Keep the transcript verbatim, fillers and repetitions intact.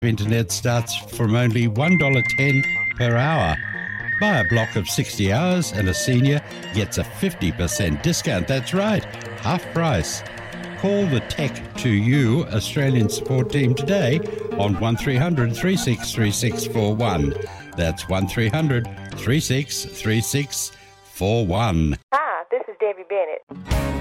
Internet starts from only one dollar ten per hour. Buy a block of sixty hours and a senior gets a fifty percent discount. That's right, half price. Call the Tech to You Australian support team today on one three hundred, three six three six four one. That's one three hundred, three six three six four one. Hi, this is Debbie Bennett.